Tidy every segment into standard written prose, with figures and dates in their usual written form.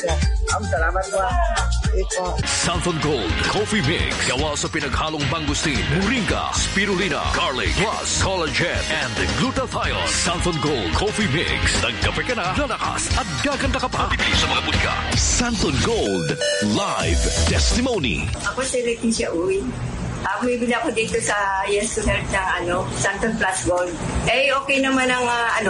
Salamat po. Santon Gold Coffee Mix. Gawa sa pinaghalong mangustin, moringa, spirulina, garlic, plus collagen and glutathione. Santon Gold Coffee Mix. Nagkape ka na, lalakas at gaganda ka pa. Bibili sa mga butika. Santon Gold Live Testimony. Ako si Leticia Uy. Bumibili ako dito sa Yes to Health ng Santon Plus Gold. Okay naman ang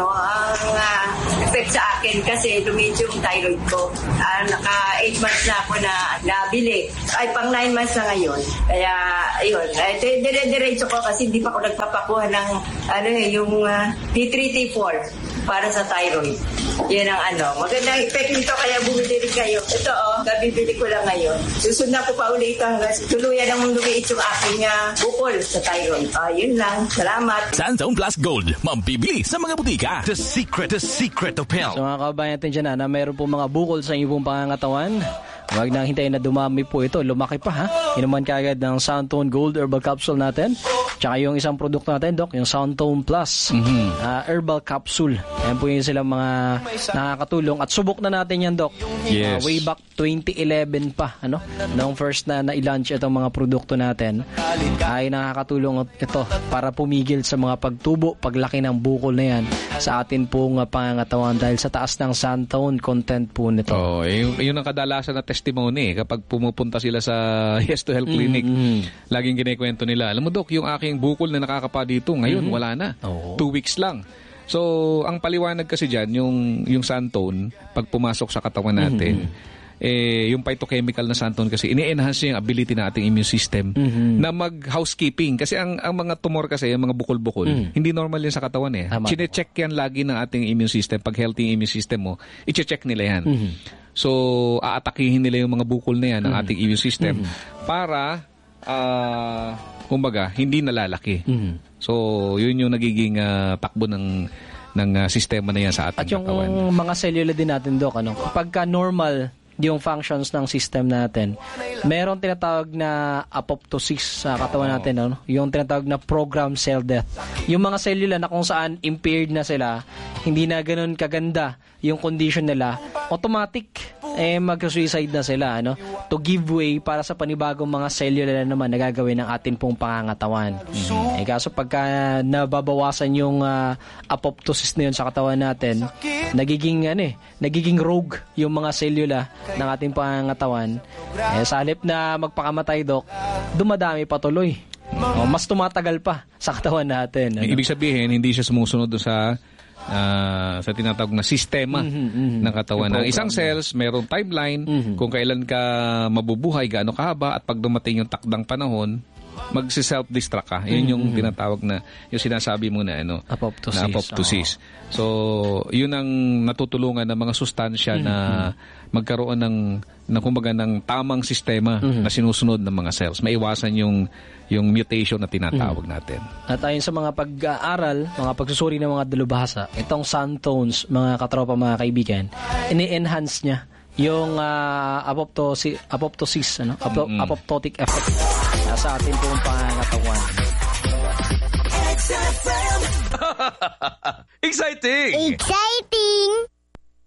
effect sa akin kasi lumit yung thyroid ko. Naka 8 months na ako na nabili. Ay, pang 9 months na ngayon. Kaya, ayun. Dire-diretso ko kasi hindi pa ako nagpapakuha ng yung T3, T4 para sa thyroid. Yan ang magandang effect nito kaya bumili rin kayo. Ito nabibili ko lang ngayon. Susunod ko pa ulit ito hanggang tuluyan ang lumiit yung aking bukol sa thyroid. Yun lang. Salamat. Santon Plus Gold. Mambibili sa mga butika. The secret of health. So mga kabayan natin dyan na mayroon po mga bukol sa inyong pong pangangatawan. Huwag nang hintayin na dumami po ito. Lumaki pa ha. Inuman kagad ng Santon Gold Herbal Capsule natin. Tsaka yung isang produkto natin, Doc, yung Santon Plus Herbal Capsule. Ayan po yung silang mga nakakatulong. At subok na natin yan, Doc. Yes. Way back 2011 pa, noong first na i-launch itong mga produkto natin, ay nakakatulong ito para pumigil sa mga pagtubo, paglaki ng bukol na yan sa atin pong pangangatawan dahil sa taas ng Santon content po nito. Yun ang kadalasan na testimony kapag pumupunta sila sa Yes to Health Clinic. Laging kinikwento nila, alam mo Doc, yung aking bukol na nakakapa dito, ngayon wala na. 2 weeks lang. So, ang paliwanag kasi dyan, yung Santon, pag pumasok sa katawan natin, yung phytochemical na Santon kasi, ini-enhance yung ability ng ating immune system na mag-housekeeping. Kasi ang mga tumor kasi, yung mga bukol-bukol, hindi normal yan sa katawan eh. Chine-check yan lagi ng ating immune system. Pag healthy immune system mo, i-check nila yan. So, aatakihin nila yung mga bukol na yan ng ating immune system para kumbaga, hindi nalalaki. So, yun yung nagiging takbo ng sistema na yan sa ating katawan. At yung mga cellula din natin, Doc, pagka normal yung functions ng system natin, meron tinatawag na apoptosis sa katawan natin, yung tinatawag na programmed cell death. Yung mga cellula na kung saan impaired na sila, hindi na ganun kaganda yung condition nila, automatic mag-suicide na sila to give way para sa panibagong mga cellular na naman nagagawin ng atin pong pangangatawan. Kaso pagka nababawasan yung apoptosis na yun sa katawan natin, nagiging rogue yung mga cellula ng ating pangangatawan. Sa halip na magpakamatay, Doc, dumadami patuloy. Mas tumatagal pa sa katawan natin. Ibig sabihin, hindi siya sumusunod sa tinatawag na sistema ng katawan. Ng isang cells, mayroong timeline kung kailan ka mabubuhay, gaano kahaba, at pag dumating yung takdang panahon, magsi-self-destruct ka. Yun yung tinatawag na, yung sinasabi mo na apoptosis. So, yun ang natutulungan ng mga sustansya na magkaroon ng tamang sistema na sinusunod ng mga cells. Maiwasan yung mutation na tinatawag natin. At ayon sa mga pag-aaral, mga pagsusuri ng mga dalubhasa, itong Santones, mga katropa, mga kaibigan, ini-enhance niya yung apoptotic effect sa ating pong pangangatawan. Exciting!